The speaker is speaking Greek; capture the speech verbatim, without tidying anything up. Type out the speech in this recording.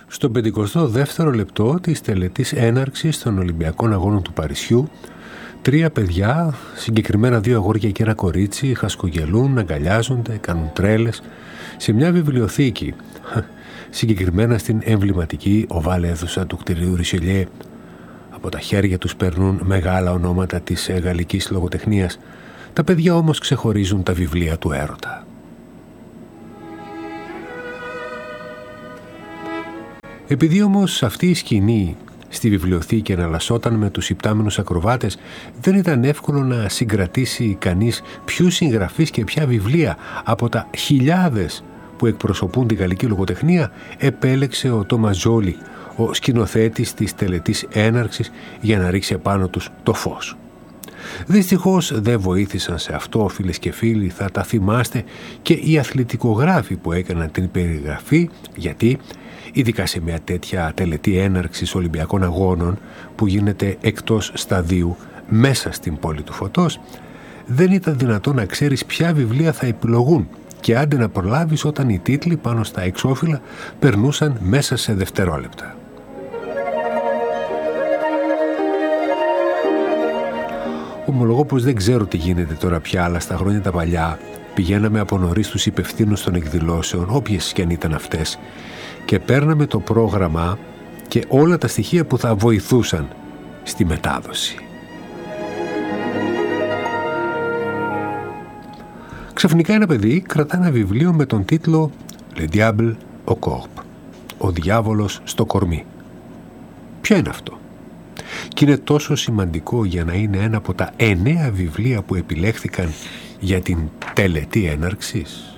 Στο πενηκοστό δεύτερο λεπτό της τελετής έναρξης των Ολυμπιακών Αγώνων του Παρισιού, τρία παιδιά, συγκεκριμένα δύο αγόρια και ένα κορίτσι, χασκογελούν, αγκαλιάζονται, κάνουν τρέλες σε μια βιβλιοθήκη, συγκεκριμένα στην εμβληματική οβάλ αίθουσα του κτηρίου Ρισελιέ. Από τα χέρια τους περνούν μεγάλα ονόματα της γαλλικής λογοτεχνίας. Τα παιδιά όμως ξεχωρίζουν τα βιβλία του έρωτα. Επειδή όμως αυτή η σκηνή στη βιβλιοθήκη εναλλασσόταν με τους υπτάμενους ακροβάτες, δεν ήταν εύκολο να συγκρατήσει κανείς ποιους συγγραφείς και ποια βιβλία από τα χιλιάδες που εκπροσωπούν τη γαλλική λογοτεχνία επέλεξε ο Τόμας Τζόλι, ο σκηνοθέτης της τελετής έναρξης, για να ρίξει επάνω τους το φως. Δυστυχώς δεν βοήθησαν σε αυτό, φίλες και φίλοι, θα τα θυμάστε, και οι αθλητικογράφοι που έκαναν την περιγραφή, γιατί ειδικά σε μια τέτοια τελετή έναρξης Ολυμπιακών Αγώνων που γίνεται εκτός σταδίου μέσα στην πόλη του φωτός, δεν ήταν δυνατόν να ξέρεις ποια βιβλία θα επιλογούν, και άντε να προλάβεις όταν οι τίτλοι πάνω στα εξώφυλλα περνούσαν μέσα σε δευτερόλεπτα. Ομολογώ πως δεν ξέρω τι γίνεται τώρα πια, αλλά στα χρόνια τα παλιά πηγαίναμε από νωρίς στους υπευθύνους των εκδηλώσεων, όποιες και αν ήταν αυτές, και παίρναμε το πρόγραμμα και όλα τα στοιχεία που θα βοηθούσαν στη μετάδοση. Ξαφνικά ένα παιδί κρατά ένα βιβλίο με τον τίτλο «Le Diable au Corps», «Ο διάβολος στο κορμί». Ποιο είναι αυτό? Και είναι τόσο σημαντικό για να είναι ένα από τα εννέα βιβλία που επιλέχθηκαν για την τελετή έναρξης.